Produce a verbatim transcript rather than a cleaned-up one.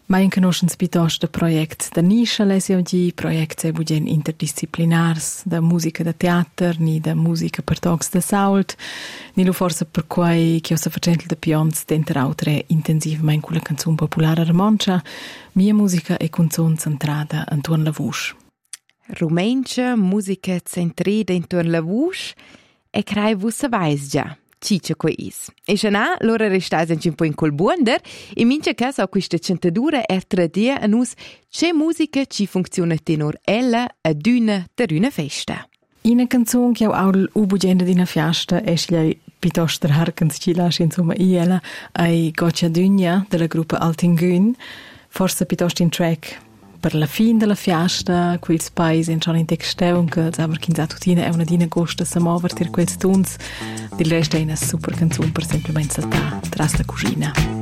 Ma conoscens piuttosto project da niscia lesio di project e bugen interdisciplinars da musica da teater ni da musica per tocs da sault ni lo forse per quai che osa facente da pions denter autre intensivamente con la canzone popolare romancia mia musica e canzone centrata intorno alla voce. Rumencha, musica centrata intorno alla voce e crai vussa vais già. Ciccia qua is. E se no, loro restais un po' in col buonder e mince casa questa centadura er tradia a nus c'è musica ci funziona tenor ella ad una ter una festa. In una canzone che ho al ubugenda di una festa e scegli piuttosto harkens ci lascia insomma iela ai Goccia Dugna della gruppa Altingun, forse piuttosto in track per la fine della festa, quels paesi in in texteu che saber che tutina è una dina gosta sa mover ter quels tons, del resto è una super canzone per semplicemente saltare tras la cucina.